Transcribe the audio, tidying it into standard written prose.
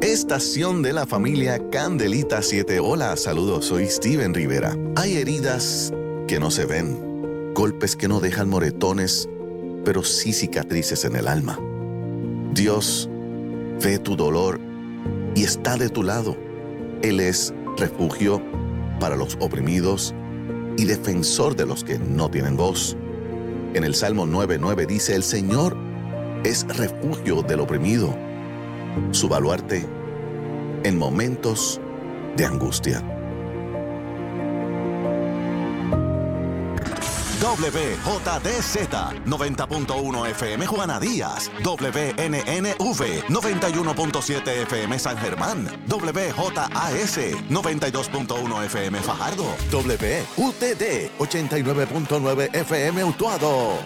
estación de la familia Candelita 7. Hola, saludos, soy Steven Rivera. Hay heridas que no se ven, golpes que no dejan moretones, pero sí cicatrices en el alma. Dios ve tu dolor y está de tu lado. Él es refugio para los oprimidos y defensor de los que no tienen voz. En el Salmo 9:9 dice: el Señor es refugio del oprimido, su baluarte en momentos de angustia. WJDZ 90.1 FM Juana Díaz, WNNV 91.7 FM San Germán, WJAS 92.1 FM Fajardo, WUTD 89.9 FM Utuado.